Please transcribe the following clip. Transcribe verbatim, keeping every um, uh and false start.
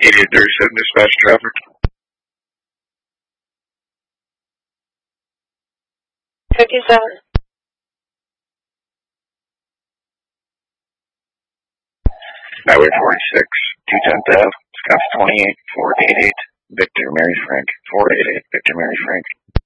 eighty-eight thirty-seven dispatch traffic. fifty-seven. Highway forty-six, two tenth Ave, Wisconsin twenty-eight, four eighty-eight, Victor Mary Frank, four eighty-eight, Victor Mary Frank.